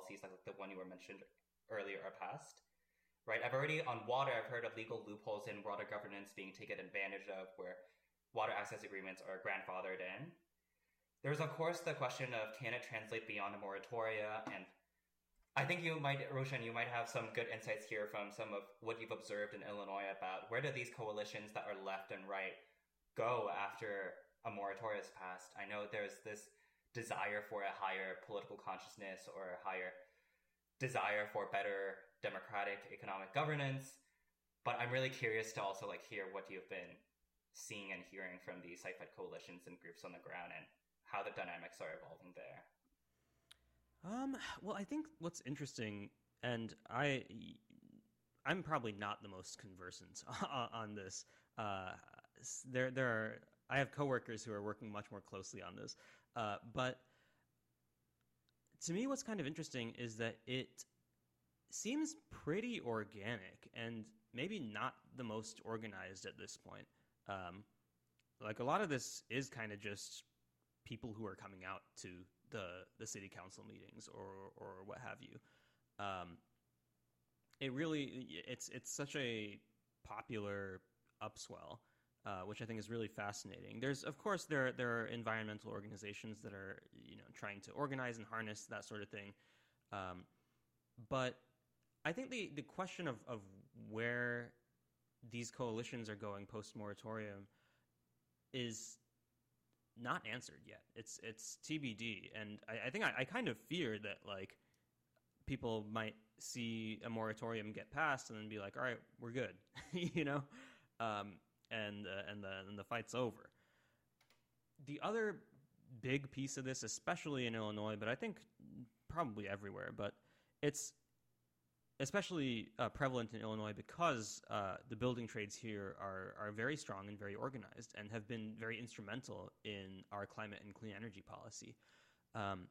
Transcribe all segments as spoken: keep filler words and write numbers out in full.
policies like the one you were mentioned earlier are passed. Right? I've already, on water, I've heard of legal loopholes in water governance being taken advantage of where water access agreements are grandfathered in. There's, of course, the question of can it translate beyond a moratoria? And I think you might, Roshan, you might have some good insights here from some of what you've observed in Illinois about where do these coalitions that are left and right go after a moratoria is passed. I know there's this desire for a higher political consciousness or a higher desire for better democratic economic governance, but I'm really curious to also like hear what you've been seeing and hearing from the site-fed coalitions and groups on the ground and how the dynamics are evolving there. Um, well, I think what's interesting, and I, I'm probably not the most conversant on this. Uh, there, there are, I have coworkers who are working much more closely on this, uh, but to me, what's kind of interesting is that it seems pretty organic and maybe not the most organized at this point. Um, like a lot of this is kind of just people who are coming out to the the city council meetings or or what have you. Um, it really it's it's such a popular upswell, uh, which I think is really fascinating. There's of course there there are environmental organizations that are you know trying to organize and harness that sort of thing, um, but I think the the question of of where these coalitions are going post moratorium is not answered yet. It's it's T B D, and I, I think I, I kind of fear that like people might see a moratorium get passed and then be like, all right, we're good, you know, um, and uh, and the and the fight's over. The other big piece of this, especially in Illinois, but I think probably everywhere, but it's especially uh, prevalent in Illinois because uh, the building trades here are are very strong and very organized and have been very instrumental in our climate and clean energy policy. Um,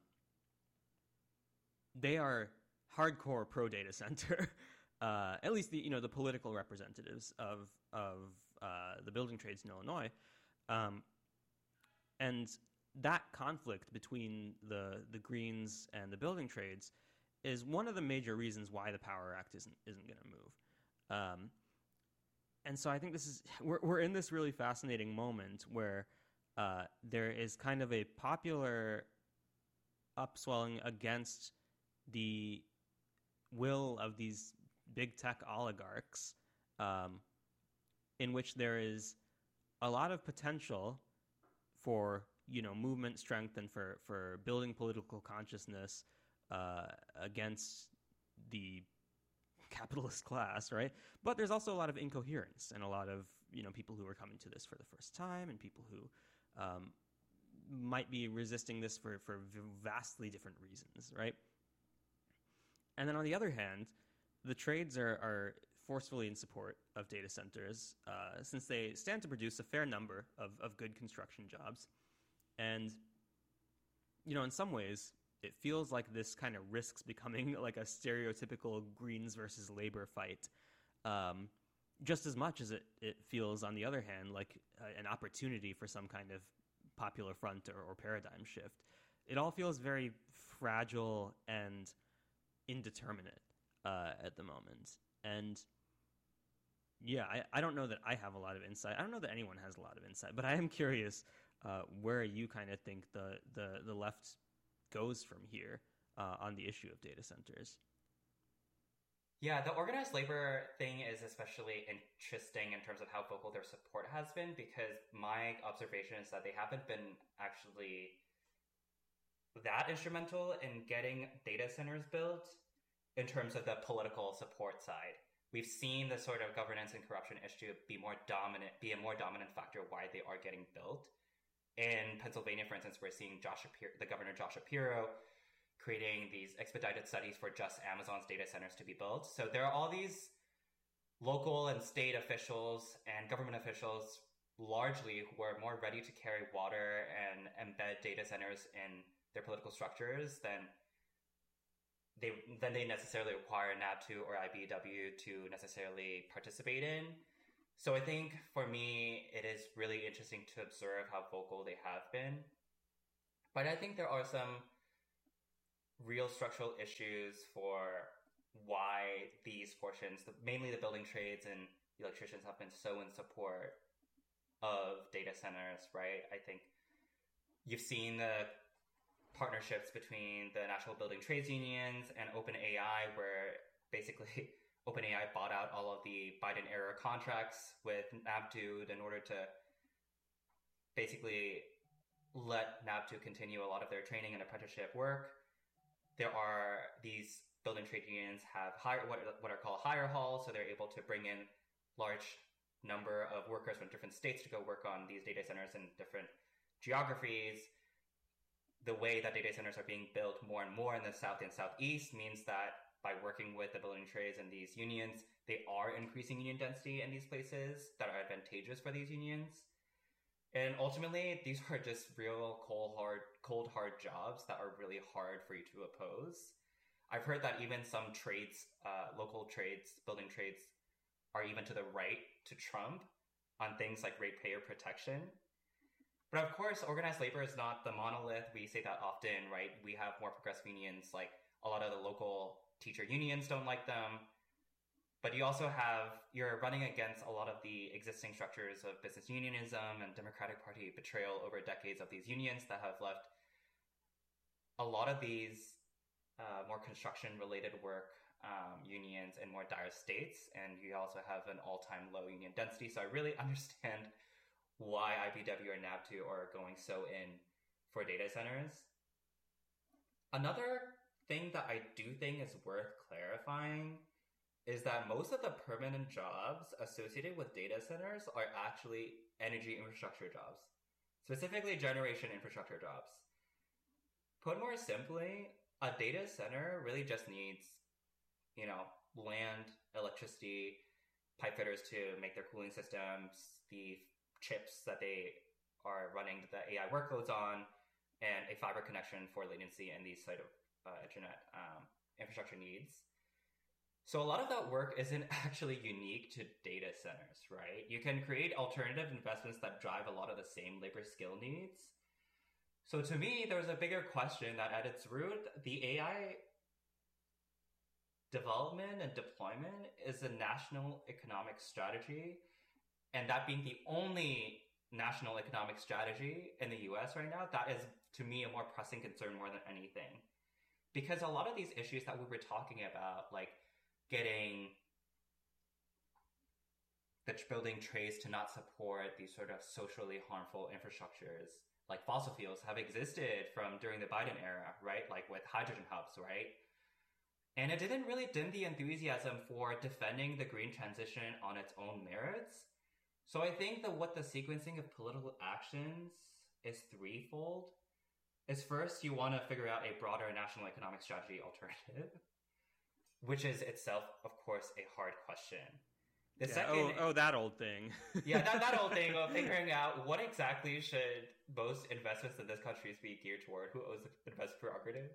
they are hardcore pro data center, uh, at least the you know the political representatives of of uh, the building trades in Illinois, um, and that conflict between the the Greens and the building trades is one of the major reasons why the Power Act isn't isn't going to move. Um, and so I think this is we're we're in this really fascinating moment where uh, there is kind of a popular upswelling against the will of these big tech oligarchs, um, in which there is a lot of potential for you know movement strength and for for building political consciousness Uh, against the capitalist class, right? But there's also a lot of incoherence and a lot of you know people who are coming to this for the first time and people who um, might be resisting this for for vastly different reasons, right? And then on the other hand, the trades are, are forcefully in support of data centers uh, since they stand to produce a fair number of, of good construction jobs, and you know in some ways it feels like this kind of risks becoming like a stereotypical Greens versus Labor fight, um, just as much as it, it feels, on the other hand, like uh, an opportunity for some kind of popular front or, or paradigm shift. It all feels very fragile and indeterminate uh, at the moment. And yeah, I, I don't know that I have a lot of insight. I don't know that anyone has a lot of insight, but I am curious uh, where you kind of think the, the, the left goes from here uh, on the issue of data centers. Yeah, the organized labor thing is especially interesting in terms of how vocal their support has been, because my observation is that they haven't been actually that instrumental in getting data centers built in terms of the political support side. We've seen the sort of governance and corruption issue be more dominant, be a more dominant factor why they are getting built. In Pennsylvania, for instance, we're seeing Josh Shapiro, the governor Josh Shapiro creating these expedited studies for just Amazon's data centers to be built. So there are all these local and state officials and government officials largely who are more ready to carry water and embed data centers in their political structures than they than they necessarily require N A B two or I B E W to necessarily participate in. So I think for me, it is really interesting to observe how vocal they have been. But I think there are some real structural issues for why these portions, mainly the building trades and electricians, have been so in support of data centers, right? I think you've seen the partnerships between the National Building Trades Unions and OpenAI, where basically OpenAI bought out all of the Biden-era contracts with NABTU in order to basically let NABTU continue a lot of their training and apprenticeship work. There are these building trade unions have higher, what, what are called hire halls, so they're able to bring in large number of workers from different states to go work on these data centers in different geographies. The way that data centers are being built more and more in the South and Southeast means that by working with the building trades and these unions, they are increasing union density in these places that are advantageous for these unions. And ultimately, these are just real cold hard, cold hard jobs that are really hard for you to oppose. I've heard that even some trades, uh, local trades, building trades, are even to the right to Trump on things like ratepayer protection. But of course, organized labor is not the monolith. We say that often, right? We have more progressive unions, like a lot of the local teacher unions don't like them. But you also have, you're running against a lot of the existing structures of business unionism and Democratic Party betrayal over decades of these unions that have left a lot of these uh, more construction-related work um, unions in more dire states. And you also have an all-time low union density. So I really understand why I B W and NABTU are going so in for data centers. Another thing that I do think is worth clarifying is that most of the permanent jobs associated with data centers are actually energy infrastructure jobs, specifically generation infrastructure jobs. Put more simply, a data center really just needs, you know, land, electricity, pipe fitters to make their cooling systems, the chips that they are running the A I workloads on, and a fiber connection for latency and these sort of uh, internet um, infrastructure needs. So a lot of that work isn't actually unique to data centers, right? You can create alternative investments that drive a lot of the same labor skill needs. So to me, there's a bigger question that at its root, the A I development and deployment is a national economic strategy. And that being the only national economic strategy in the U S right now, that is, to me, a more pressing concern more than anything. Because a lot of these issues that we were talking about, like getting the building trades to not support these sort of socially harmful infrastructures, like fossil fuels, have existed from during the Biden era, right? Like with hydrogen hubs, right? And it didn't really dim the enthusiasm for defending the green transition on its own merits. So I think that what the sequencing of political actions is threefold. Is first, you want to figure out a broader national economic strategy alternative, which is itself, of course, a hard question. The yeah, second, oh, oh, that old thing. yeah, that, that old thing of figuring out what exactly should most investments in this country be geared toward, who owns the investment prerogative.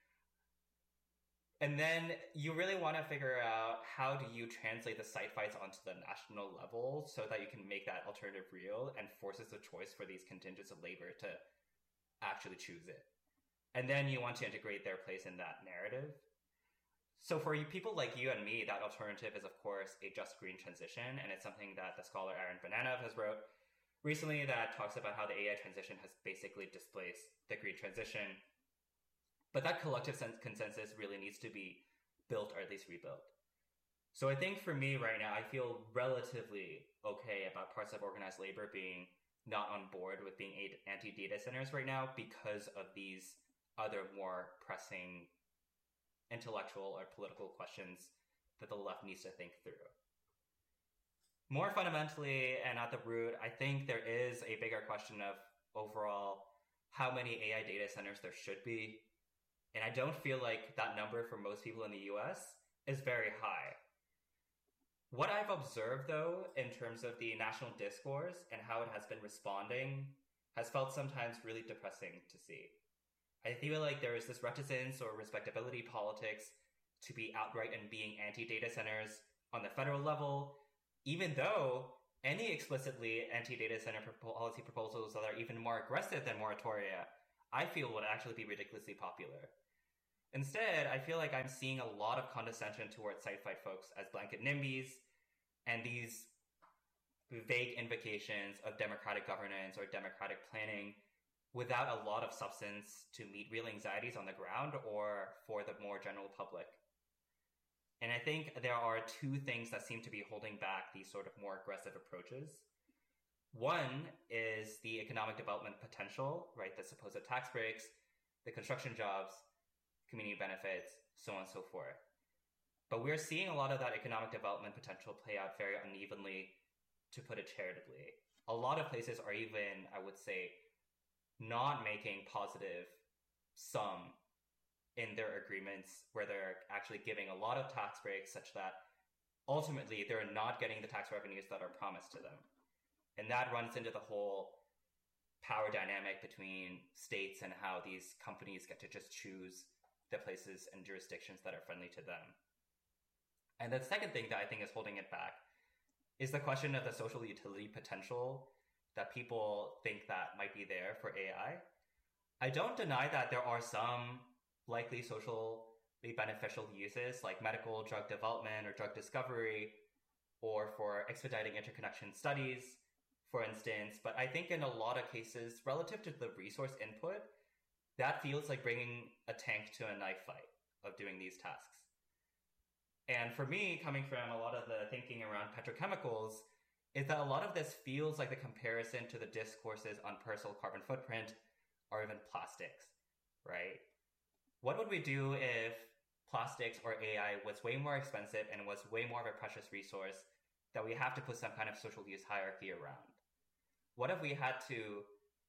And then you really want to figure out how do you translate the site fights onto the national level so that you can make that alternative real and forces the choice for these contingents of labor to actually choose it. And then you want to integrate their place in that narrative. So for you, people like you and me, that alternative is, of course, a just green transition. And it's something that the scholar Aaron Bananov has wrote recently that talks about how the A I transition has basically displaced the green transition. But that collective consensus really needs to be built or at least rebuilt. So I think for me right now, I feel relatively okay about parts of organized labor being not on board with being anti-data centers right now because of these other more pressing intellectual or political questions that the left needs to think through. More fundamentally and at the root, I think there is a bigger question of overall how many A I data centers there should be. And I don't feel like that number for most people in the U S is very high. What I've observed, though, in terms of the national discourse and how it has been responding has felt sometimes really depressing to see. I feel like there is this reticence or respectability politics to be outright and being anti-data centers on the federal level, even though any explicitly anti-data center policy proposals that are even more aggressive than moratoria, I feel would actually be ridiculously popular. Instead, I feel like I'm seeing a lot of condescension towards sci-fi folks as blanket NIMBYs and these vague invocations of democratic governance or democratic planning without a lot of substance to meet real anxieties on the ground or for the more general public. And I think there are two things that seem to be holding back these sort of more aggressive approaches. One is the economic development potential, right? The supposed tax breaks, the construction jobs, community benefits, so on and so forth. But we're seeing a lot of that economic development potential play out very unevenly, to put it charitably. A lot of places are even, I would say, not making positive sum in their agreements where they're actually giving a lot of tax breaks such that ultimately they're not getting the tax revenues that are promised to them. And that runs into the whole power dynamic between states and how these companies get to just choose the places and jurisdictions that are friendly to them. And the second thing that I think is holding it back is the question of the social utility potential that people think that might be there for A I. I don't deny that there are some likely socially beneficial uses like medical drug development or drug discovery or for expediting interconnection studies, for instance. But I think in a lot of cases, relative to the resource input, that feels like bringing a tank to a knife fight of doing these tasks. And for me, coming from a lot of the thinking around petrochemicals, is that a lot of this feels like the comparison to the discourses on personal carbon footprint or even plastics, right? What would we do if plastics or A I was way more expensive and was way more of a precious resource that we have to put some kind of social use hierarchy around? What if we had to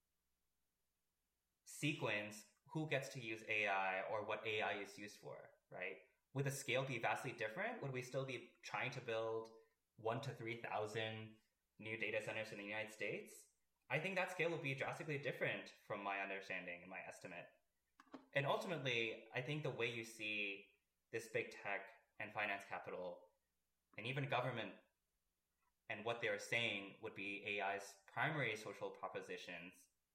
sequence who gets to use A I or what A I is used for, right? Would the scale be vastly different? Would we still be trying to build one to three thousand new data centers in the United States? I think that scale will be drastically different from my understanding and my estimate. And ultimately, I think the way you see this big tech and finance capital and even government and what they're saying would be A I's primary social propositions,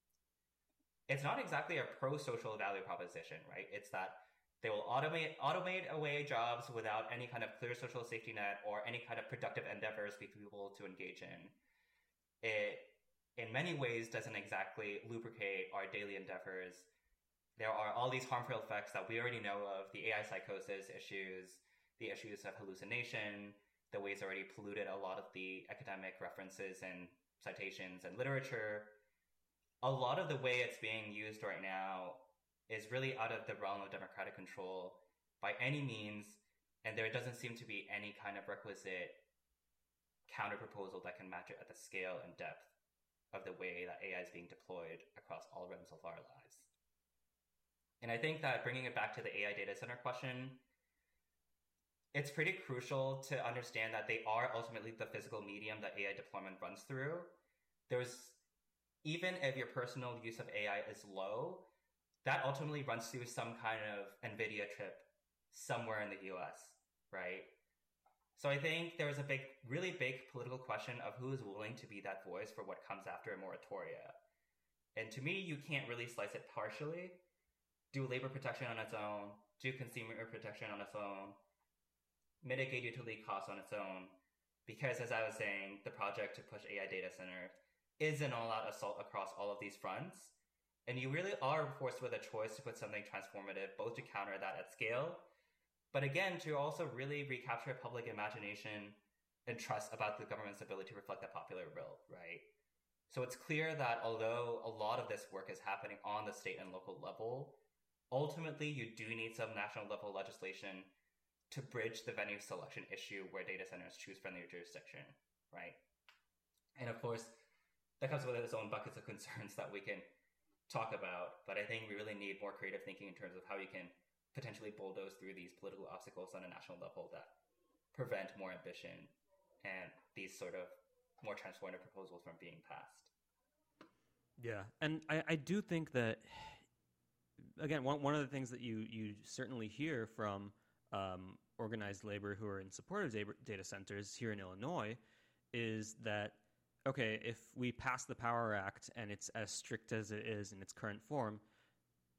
it's not exactly a pro-social value proposition, right? It's that they will automate automate away jobs without any kind of clear social safety net or any kind of productive endeavors for people to engage in. It, in many ways, doesn't exactly lubricate our daily endeavors. There are all these harmful effects that we already know of, the A I psychosis issues, the issues of hallucination, the ways already polluted a lot of the academic references and citations and literature. A lot of the way it's being used right now is really out of the realm of democratic control by any means, and there doesn't seem to be any kind of requisite counter-proposal that can match it at the scale and depth of the way that A I is being deployed across all realms of our lives. And I think that bringing it back to the A I data center question, it's pretty crucial to understand that they are ultimately the physical medium that A I deployment runs through. There's, even if your personal use of A I is low, that ultimately runs through some kind of NVIDIA chip somewhere in the U S, right? So I think there's a big, really big political question of who is willing to be that voice for what comes after a moratoria. And to me, you can't really slice it partially. Do labor protection on its own, do consumer protection on its own, mitigate utility costs on its own. Because as I was saying, the project to push A I data center is an all-out assault across all of these fronts. And you really are forced with a choice to put something transformative, both to counter that at scale, but again, to also really recapture public imagination and trust about the government's ability to reflect that popular will, right? So it's clear that although a lot of this work is happening on the state and local level, ultimately you do need some national level legislation to bridge the venue selection issue where data centers choose friendlier jurisdiction, right? And of course, that comes with its own buckets of concerns that we can talk about, but I think we really need more creative thinking in terms of how you can potentially bulldoze through these political obstacles on a national level that prevent more ambition and these sort of more transformative proposals from being passed. Yeah, and I, I do think that, again, one, one of the things that you, you certainly hear from um, organized labor who are in support of data centers here in Illinois is that, okay, if we pass the Power Act and it's as strict as it is in its current form,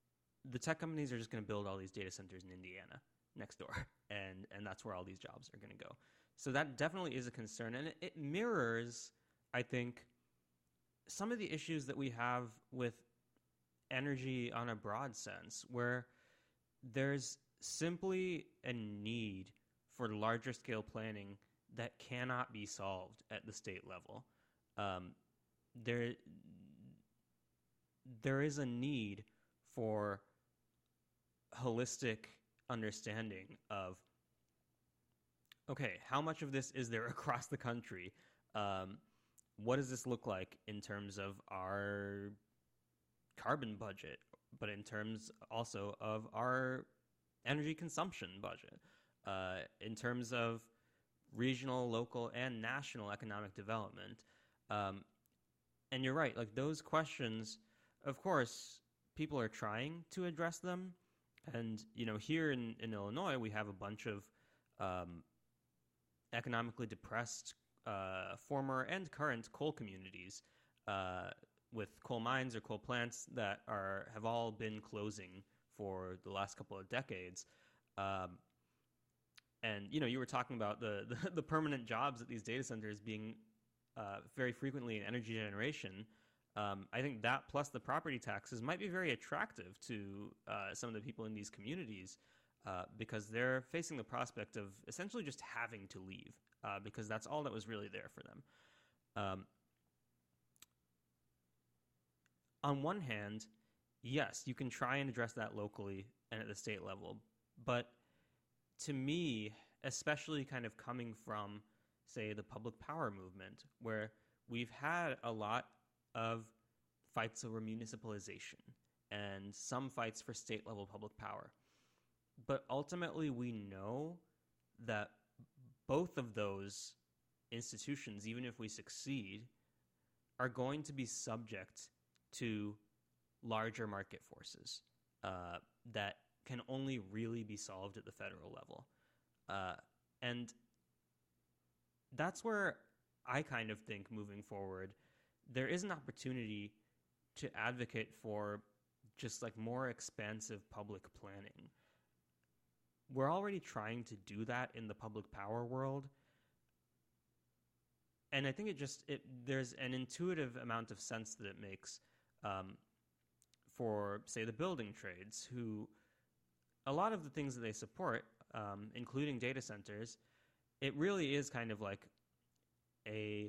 the tech companies are just going to build all these data centers in Indiana next door, and and that's where all these jobs are going to go. So that definitely is a concern, and it, it mirrors, I think, some of the issues that we have with energy on a broad sense, where there's simply a need for larger scale planning that cannot be solved at the state level. Um, there, there is a need for holistic understanding of, okay, how much of this is there across the country? Um, what does this look like in terms of our carbon budget, but in terms also of our energy consumption budget, uh, in terms of regional, local, and national economic development? Um, and you're right, like those questions, of course, people are trying to address them. And, you know, here in, in Illinois, we have a bunch of um, economically depressed uh, former and current coal communities uh, with coal mines or coal plants that are have all been closing for the last couple of decades. Um, and, you know, you were talking about the, the, the permanent jobs at these data centers being uh, very frequently in energy generation. Um, I think that plus the property taxes might be very attractive to uh, some of the people in these communities uh, because they're facing the prospect of essentially just having to leave uh, because that's all that was really there for them. Um, on one hand, yes, you can try and address that locally and at the state level, but to me, especially kind of coming from, say, the public power movement, where we've had a lot of fights over municipalization and some fights for state-level public power. But ultimately, we know that both of those institutions, even if we succeed, are going to be subject to larger market forces uh, that can only really be solved at the federal level. Uh, and that's where I kind of think moving forward, there is an opportunity to advocate for just like more expansive public planning. We're already trying to do that in the public power world. And I think it just, it there's an intuitive amount of sense that it makes um, for, say, the building trades, who a lot of the things that they support, um, including data centers, it really is kind of like a,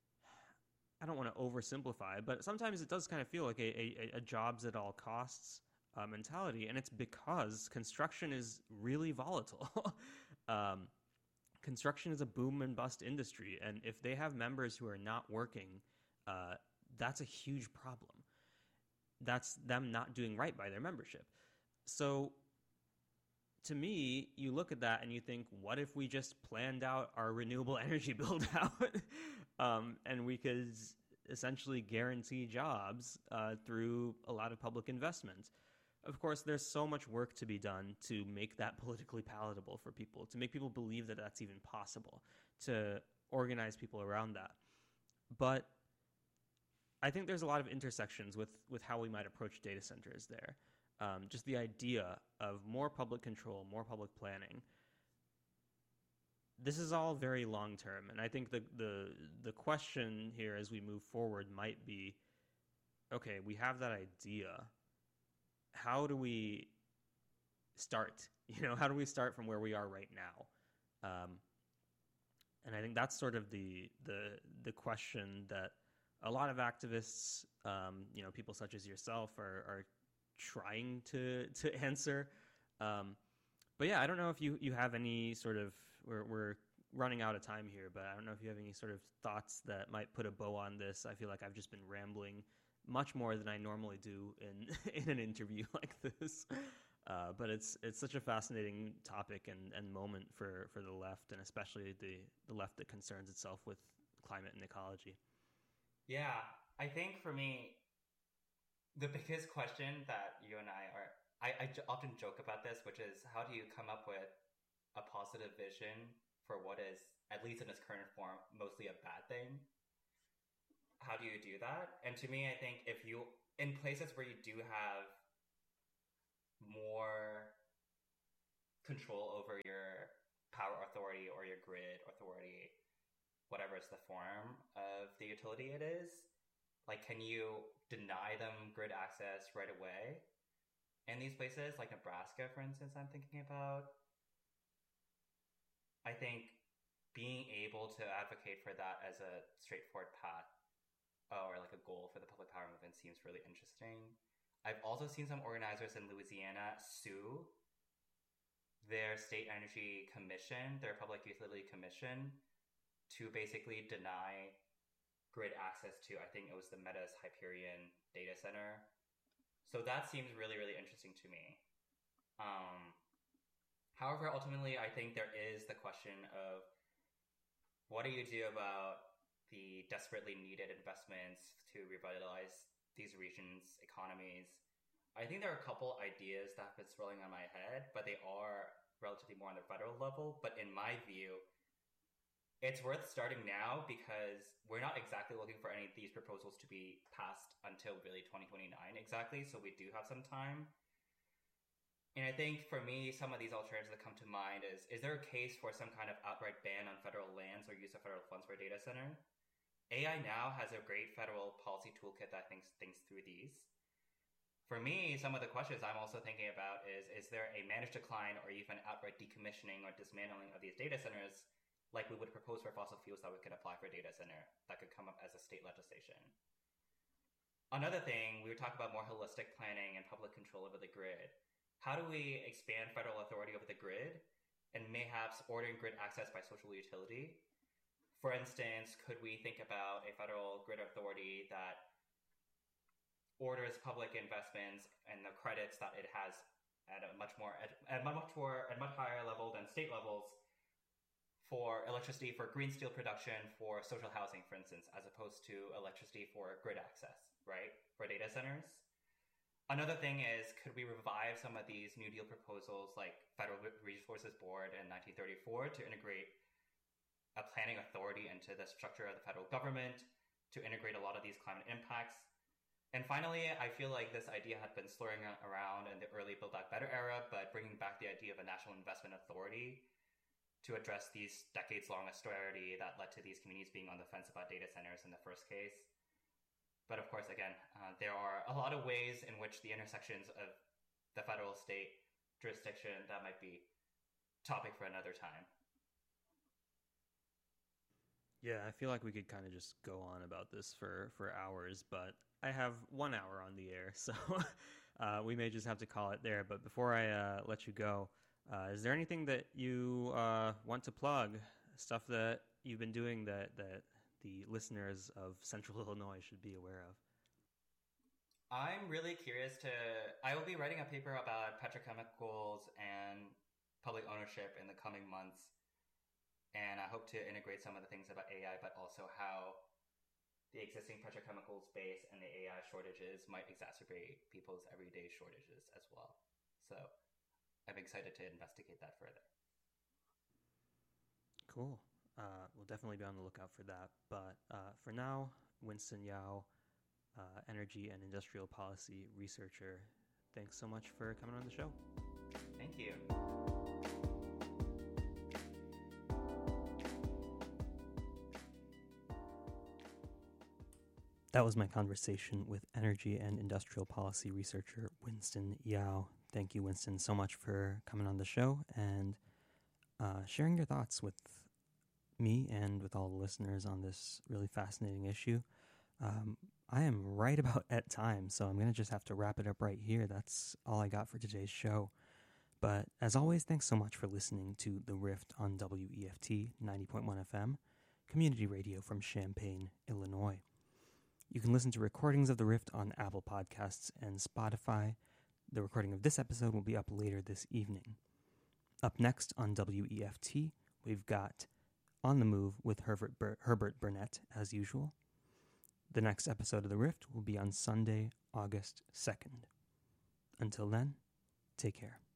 I don't want to oversimplify, but sometimes it does kind of feel like a, a, a jobs at all costs uh, mentality, and it's because construction is really volatile. um, construction is a boom and bust industry, and if they have members who are not working, uh, that's a huge problem. That's them not doing right by their membership. So to me, you look at that and you think, what if we just planned out our renewable energy build out um, and we could essentially guarantee jobs uh, through a lot of public investment? Of course, there's so much work to be done to make that politically palatable for people, to make people believe that that's even possible, to organize people around that. But I think there's a lot of intersections with, with how we might approach data centers there. Um, just the idea of more public control, more public planning. This is all very long term, and I think the, the the question here as we move forward might be, okay, we have that idea. How do we start? You know, how do we start from where we are right now? Um, and I think that's sort of the the the question that a lot of activists, um, you know, people such as yourself, are are trying to to answer. Um, but yeah, I don't know if you, you have any sort of, we're, we're running out of time here, but I don't know if you have any sort of thoughts that might put a bow on this. I feel like I've just been rambling much more than I normally do in in an interview like this. Uh, but it's it's such a fascinating topic and, and moment for, for the left, and especially the, the left that concerns itself with climate and ecology. Yeah, I think for me, the biggest question that you and I are, I, I j- often joke about this, which is how do you come up with a positive vision for what is, at least in its current form, mostly a bad thing? How do you do that? And to me, I think if you, in places where you do have more control over your power authority or your grid authority, whatever is the form of the utility it is. Like, can you deny them grid access right away in these places? Like Nebraska, for instance, I'm thinking about. I think being able to advocate for that as a straightforward path uh, or like a goal for the public power movement seems really interesting. I've also seen some organizers in Louisiana sue their state energy commission, their public utility commission, to basically deny grid access to, I think it was the Meta's Hyperion data center. So that seems really, really interesting to me. Um, however, ultimately, I think there is the question of what do you do about the desperately needed investments to revitalize these regions' economies? I think there are a couple ideas that have been swirling on my head, but they are relatively more on the federal level. But in my view, it's worth starting now because we're not exactly looking for any of these proposals to be passed until really twenty twenty-nine exactly, so we do have some time. And I think for me, some of these alternatives that come to mind is, is there a case for some kind of outright ban on federal lands or use of federal funds for a data center? A I now has a great federal policy toolkit that thinks, thinks through these. For me, some of the questions I'm also thinking about is, is there a managed decline or even outright decommissioning or dismantling of these data centers like we would propose for fossil fuels that we could apply for a data center that could come up as a state legislation? Another thing, we would talk about more holistic planning and public control over the grid. How do we expand federal authority over the grid and mayhaps ordering grid access by social utility? For instance, could we think about a federal grid authority that orders public investments and the credits that it has at a much more at, at much more at much higher level than state levels for electricity for green steel production for social housing, for instance, as opposed to electricity for grid access, right? For data centers. Another thing is, could we revive some of these New Deal proposals like Federal Resources Board in nineteen thirty-four to integrate a planning authority into the structure of the federal government to integrate a lot of these climate impacts? And finally, I feel like this idea had been slurring around in the early Build Back Better era, but bringing back the idea of a national investment authority to address these decades-long austerity that led to these communities being on the fence about data centers in the first case. But of course, again, uh, there are a lot of ways in which the intersections of the federal state jurisdiction that might be topic for another time. Yeah, I feel like we could kind of just go on about this for, for hours, but I have one hour on the air, so uh, we may just have to call it there. But before I uh, let you go, uh, is there anything that you uh, want to plug, stuff that you've been doing that, that the listeners of Central Illinois should be aware of? I'm really curious to... I will be writing a paper about petrochemicals and public ownership in the coming months. And I hope to integrate some of the things about A I, but also how the existing petrochemical space and the A I shortages might exacerbate people's everyday shortages as well. So I'm excited to investigate that further. Cool. Uh, we'll definitely be on the lookout for that. But uh, for now, Winston Yao, uh, energy and industrial policy researcher, thanks so much for coming on the show. Thank you. That was my conversation with energy and industrial policy researcher Winston Yao. Thank you, Winston, so much for coming on the show and uh, sharing your thoughts with me and with all the listeners on this really fascinating issue. Um, I am right about at time, so I'm going to just have to wrap it up right here. That's all I got for today's show. But as always, thanks so much for listening to The Rift on W E F T ninety point one F M, community radio from Champaign, Illinois. You can listen to recordings of The Rift on Apple Podcasts and Spotify. The recording of this episode will be up later this evening. Up next on W E F T, we've got On the Move with Herbert, Bur- Herbert Burnett, as usual. The next episode of The Rift will be on Sunday, August second. Until then, take care.